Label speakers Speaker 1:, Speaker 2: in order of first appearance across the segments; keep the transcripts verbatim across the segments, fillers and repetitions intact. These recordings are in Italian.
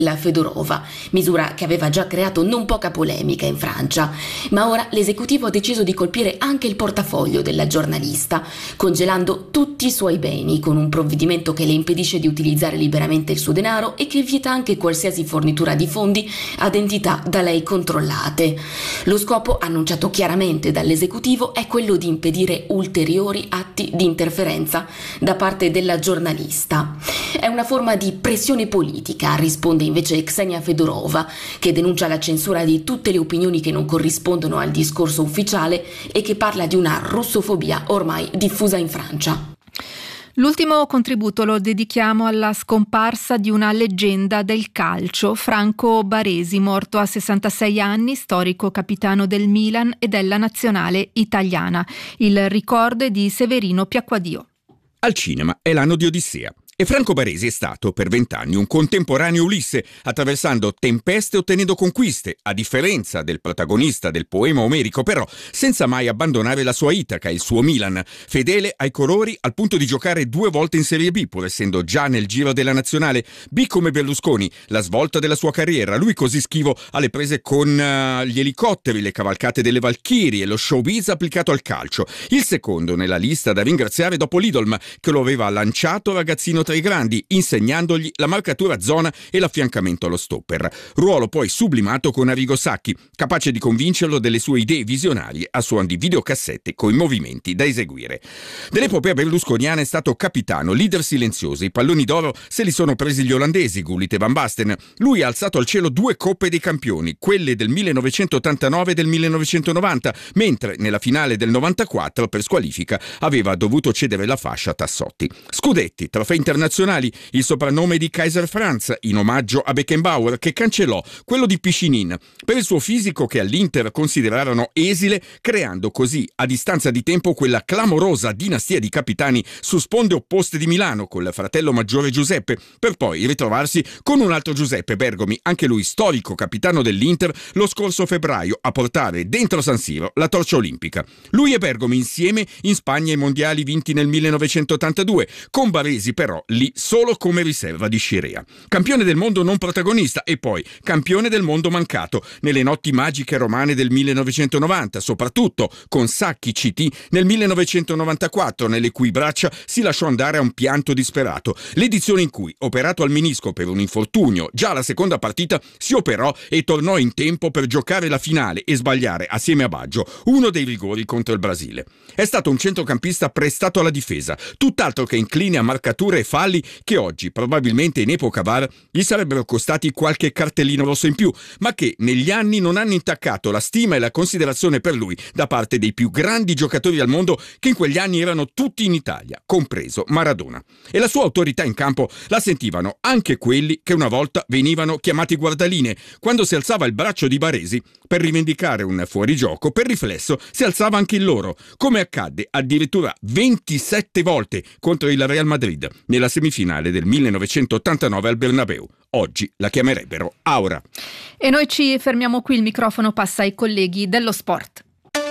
Speaker 1: la Fedorova, misura che aveva già creato non poca polemica in Francia, ma ora l'esecutivo ha deciso di colpire anche il portafoglio della giornalista, congelando tutti i suoi beni con un provvedimento che le impedisce di utilizzare liberamente il suo denaro e che vieta anche qualsiasi fornitura di fondi ad entità da lei controllate. Lo scopo, annunciato chiaramente dall'esecutivo, è quello di impedire ulteriori atti di interferenza da parte della giornalista. È una forma di pressione politica, risponde invece Ksenia Fedorova, che denuncia la censura di tutte le opinioni che non corrispondono al discorso ufficiale e che parla di una russofobia ormai diffusa in Francia.
Speaker 2: L'ultimo contributo lo dedichiamo alla scomparsa di una leggenda del calcio, Franco Baresi, morto a sessantasei anni, storico capitano del Milan e della nazionale italiana. Il ricordo è di Severino Piacquadio.
Speaker 3: Al cinema è l'anno di Odissea. E Franco Baresi è stato per vent'anni un contemporaneo Ulisse, attraversando tempeste e ottenendo conquiste, a differenza del protagonista del poema omerico, però senza mai abbandonare la sua Itaca, il suo Milan, fedele ai colori al punto di giocare due volte in Serie B, pur essendo già nel giro della nazionale. B come Berlusconi, la svolta della sua carriera, lui così schivo alle prese con uh, gli elicotteri, le cavalcate delle Valchirie, lo showbiz applicato al calcio. Il secondo nella lista da ringraziare dopo l'Idolm, che lo aveva lanciato ragazzino tra i grandi, insegnandogli la marcatura zona e l'affiancamento allo stopper. Ruolo poi sublimato con Arrigo Sacchi, capace di convincerlo delle sue idee visionarie a suon di videocassette coi movimenti da eseguire. Dell'epopea berlusconiana è stato capitano, leader silenzioso. I palloni d'oro se li sono presi gli olandesi, Gullit e Van Basten. Lui ha alzato al cielo due coppe dei campioni, quelle del millenovecentottantanove e del millenovecentonovanta, mentre nella finale del novantaquattro per squalifica aveva dovuto cedere la fascia a Tassotti. Scudetti, trofei internazionali, il soprannome di Kaiser Franz in omaggio a Beckenbauer, che cancellò quello di Pichinin per il suo fisico che all'Inter considerarono esile, creando così a distanza di tempo quella clamorosa dinastia di capitani su sponde opposte di Milano col fratello maggiore Giuseppe, per poi ritrovarsi con un altro Giuseppe Bergomi, anche lui storico capitano dell'Inter, lo scorso febbraio a portare dentro San Siro la torcia olimpica. Lui e Bergomi insieme in Spagna i mondiali vinti nel millenovecentottantadue, con Baresi però lì solo come riserva di Scirea. Campione del mondo non protagonista e poi campione del mondo mancato nelle notti magiche romane del millenovecentonovanta, soprattutto con Sacchi C T nel millenovecentonovantaquattro, nelle cui braccia si lasciò andare a un pianto disperato. L'edizione in cui, operato al menisco per un infortunio, già la seconda partita si operò e tornò in tempo per giocare la finale e sbagliare assieme a Baggio uno dei rigori contro il Brasile. È stato un centrocampista prestato alla difesa, tutt'altro che incline a marcature e falli che oggi, probabilmente in epoca V A R, gli sarebbero costati qualche cartellino rosso in più, ma che negli anni non hanno intaccato la stima e la considerazione per lui da parte dei più grandi giocatori al mondo, che in quegli anni erano tutti in Italia, compreso Maradona. E la sua autorità in campo la sentivano anche quelli che una volta venivano chiamati guardaline. Quando si alzava il braccio di Baresi per rivendicare un fuorigioco, per riflesso si alzava anche il loro, come accadde addirittura ventisette volte contro il Real Madrid nella semifinale del millenovecentottantanove al Bernabeu. Oggi la chiamerebbero Aura.
Speaker 2: E noi ci fermiamo qui, il microfono passa ai colleghi dello sport.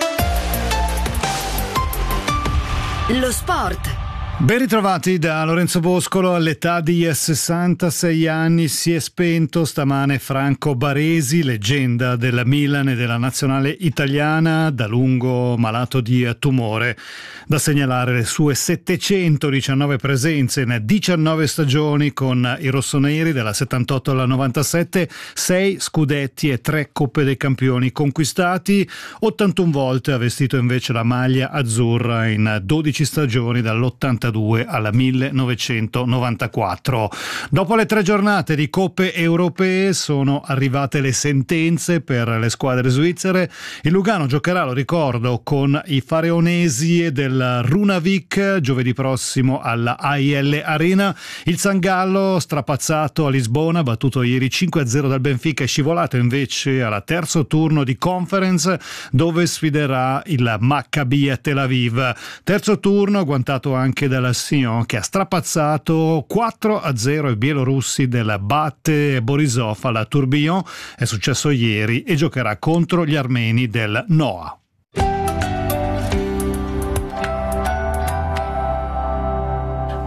Speaker 4: Lo sport.
Speaker 5: Ben ritrovati da Lorenzo Boscolo. All'età di sessantasei anni si è spento stamane Franco Baresi, leggenda della Milan e della nazionale italiana, da lungo malato di tumore. Da segnalare le sue settecentodiciannove presenze in diciannove stagioni con i rossoneri, dalla settantotto alla novantasette, sei scudetti e tre Coppe dei Campioni conquistati. ottantuno volte ha vestito invece la maglia azzurra in dodici stagioni, dall'ottantadue alla millenovecentonovantaquattro. Dopo le tre giornate di coppe europee sono arrivate le sentenze per le squadre svizzere. Il Lugano giocherà, lo ricordo, con i faraonesi del Runavik giovedì prossimo alla A I L Arena. Il San Gallo, strapazzato a Lisbona, battuto ieri cinque a zero dal Benfica, è scivolato invece al terzo turno di Conference, dove sfiderà il Maccabi Tel Aviv. Terzo turno agguantato anche dalla Sion, che ha strapazzato quattro a zero i bielorussi del Bate Borisov alla Tourbillon. È successo ieri e giocherà contro gli armeni del Noa.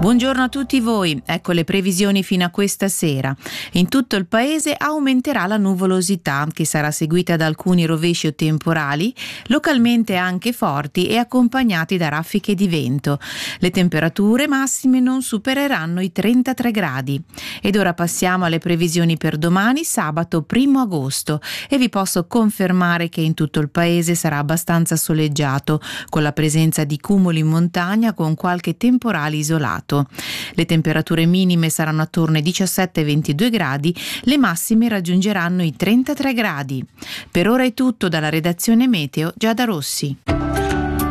Speaker 6: Buongiorno a tutti voi, ecco le previsioni fino a questa sera. In tutto il paese aumenterà la nuvolosità, che sarà seguita da alcuni rovesci o temporali, localmente anche forti e accompagnati da raffiche di vento. Le temperature massime non supereranno i trentatré gradi. Ed ora passiamo alle previsioni per domani, sabato primo agosto, e vi posso confermare che in tutto il paese sarà abbastanza soleggiato, con la presenza di cumuli in montagna con qualche temporale isolato. Le temperature minime saranno attorno ai diciassette ventidue gradi, le massime raggiungeranno i trentatré gradi. Per ora è tutto dalla redazione Meteo Giada Rossi.